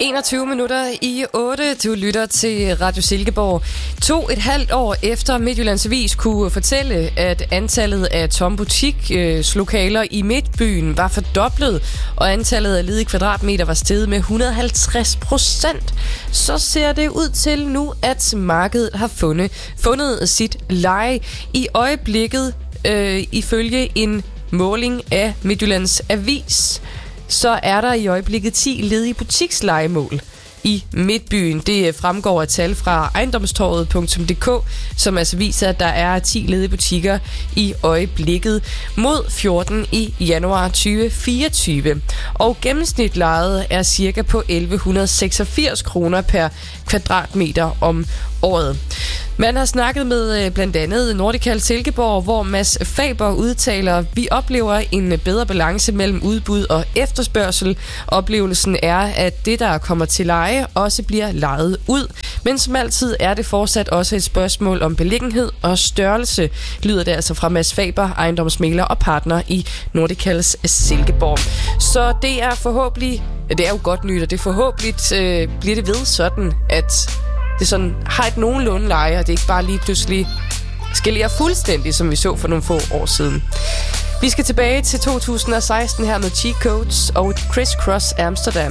21 minutter i 8. Du lytter til Radio Silkeborg. 2,5 år efter Midtjyllands Avis kunne fortælle, at antallet af tomme butikslokaler i Midtbyen var fordoblet, og antallet af ledige kvadratmeter var steget med 150%, så ser det ud til nu, at markedet har fundet sit leje. I øjeblikket, ifølge en måling af Midtjyllands Avis, så er der i øjeblikket 10 ledige butikslejemål i Midtbyen. Det fremgår af tal fra ejendomstorvet.dk, som altså viser, at der er 10 ledige butikker i øjeblikket mod 14 i januar 2024. Og gennemsnitlejet er cirka på 1186 kroner per kvadratmeter om året. Man har snakket med blandt andet Nordical Silkeborg, hvor Mads Faber udtaler, vi oplever en bedre balance mellem udbud og efterspørgsel. Oplevelsen er, at det, der kommer til leje, også bliver lejet ud. Men som altid er det fortsat også et spørgsmål om beliggenhed og størrelse, lyder det altså fra Mads Faber, ejendomsmægler og partner i Nordicals Silkeborg. Så det er forhåbentlig, det er jo godt nyt, og det forhåbentlig bliver det ved sådan, at det sådan har et nogenlunde leje, og det ikke bare lige pludselig skalerer fuldstændig, som vi så for nogle få år siden. Vi skal tilbage til 2016 her med Cheat Codes og Criss Cross Amsterdam.